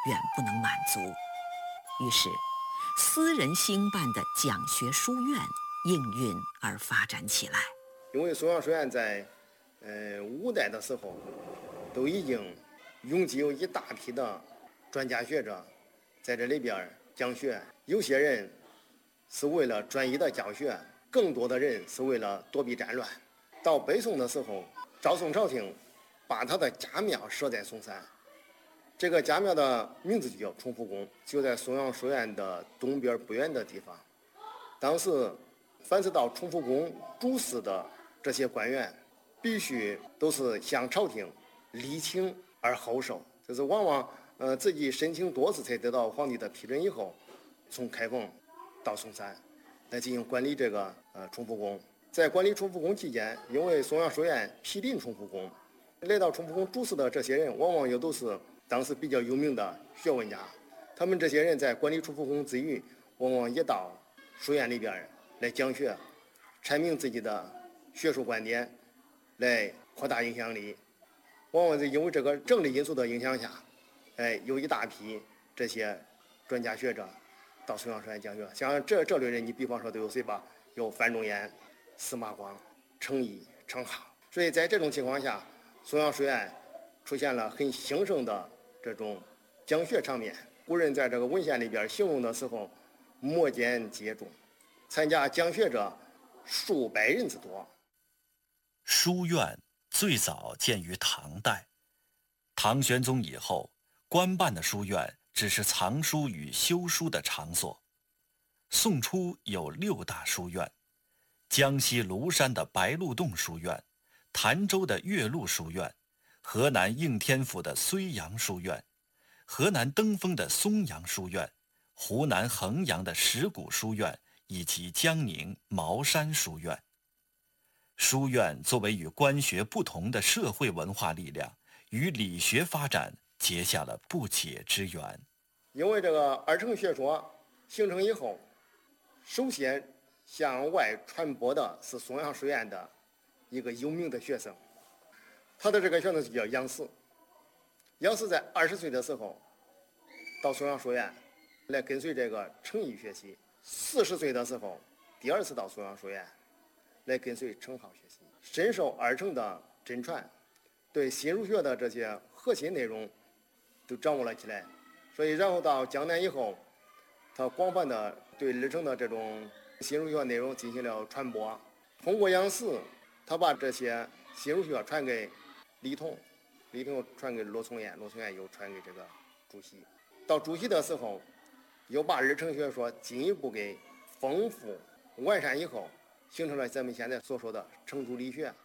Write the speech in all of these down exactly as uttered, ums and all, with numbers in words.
远不能满足。于是，私人兴办的讲学书院应运而发展起来。 因为松阳书院在呃五代的时候都已经拥挤有一大批的专家学者在这里边讲学，有些人是为了专一的教学，更多的人是为了躲避战乱。到北宋的时候，赵宋朝廷把他的家庙设在嵩山，这个家庙的名字就叫崇福宫，就在松阳书院的东边不远的地方。当时凡是到崇福宫主事的这些官员，必须都是向朝廷礼请而后授，就是往往呃自己申请多次才得到皇帝的批准以后，从开封到嵩山来进行管理这个呃崇福宫。在管理崇福宫期间，因为松阳书院毗邻崇福宫，来到崇福宫主事的这些人，往往又都是当时比较有名的学问家。他们这些人在管理崇福宫之余，往往也到书院里边来讲学，阐明自己的学术观点，来扩大影响力。往往是因为这个政治因素的影响下，哎，有一大批这些专家学者到松阳书院讲学。像这这类人，你比方说都有谁吧？有范仲淹、司马光、程颐、程颢。所以在这种情况下，松阳书院出现了很兴盛的这种讲学场面。古人在这个文献里边形容的时候，摩肩接踵，参加讲学者数百人之多。 书院最早建于唐代，唐玄宗以后，官办的书院只是藏书与修书的场所。宋初有六大书院：江西庐山的白鹿洞书院，潭州的岳麓书院，河南应天府的睢阳书院，河南登封的松阳书院，湖南衡阳的石鼓书院，以及江宁茅山书院。书院作为与官学不同的社会文化力量，与理学发展结下了不解之缘。 因为这个二程学说形成以后，首先向外传播的是松阳书院的一个有名的学生，他的这个学生就叫杨时。杨时在二十岁的时候到松阳书院来跟随这个程颐学习，四十岁的时候第二次到松阳书院来跟随程颢学习，深受二程的真传，对新儒学的这些核心内容都掌握了起来。所以然后到江南以后，他广泛的对日程的这种新儒学内容进行了传播。通过杨时，他把这些新儒学传给李统，李统又传给罗从彦，罗从彦又传给这个朱熹。到朱熹的时候，又把日程学说进一步给丰富完善以后，形成了咱们现在所说的程朱理学。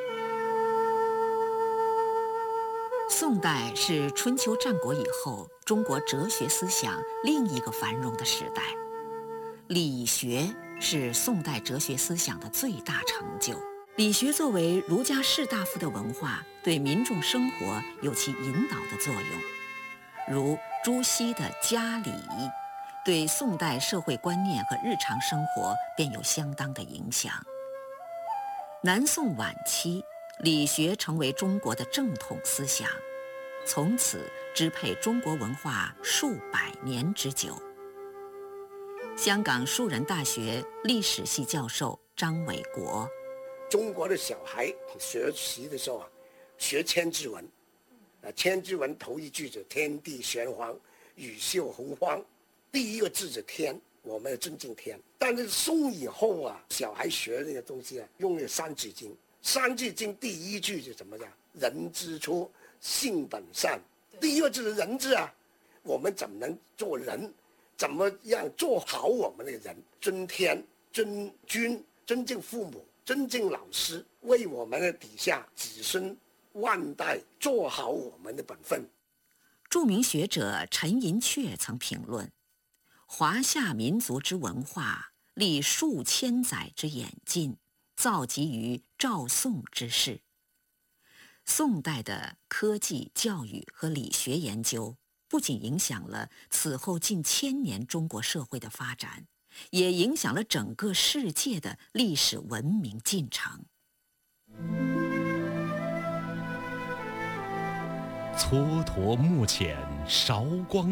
宋代是春秋战国以后中国哲学思想另一个繁荣的时代，理学是宋代哲学思想的最大成就。理学作为儒家士大夫的文化，对民众生活有其引导的作用，如朱熹的家理，对宋代社会观念和日常生活便有相当的影响。南宋晚期，理学成为中国的正统思想，从此支配中国文化数百年之久。香港树人大学历史系教授张伟国： 中国的小孩学习的时候啊，学千字文，啊，千字文头一句是天地玄黄，宇宙洪荒，第一个字是天，我们要尊敬天。但是宋以后啊，小孩学这个东西啊，用了《三字经》，《三字经》第一句是什么呀？人之初，性本善。第一个字是人字啊，我们怎么能做人？怎么样做好我们的人？尊天、尊君、尊敬父母、尊敬老师，为我们的底下子孙万代做好我们的本分。 著名学者陈寅恪曾评论：华夏民族之文化，历数千载之演进，造极于赵宋之世。宋代的科技、教育和理学研究，不仅影响了此后近千年中国社会的发展，也影响了整个世界的历史文明进程。 蹉跎幕前韶光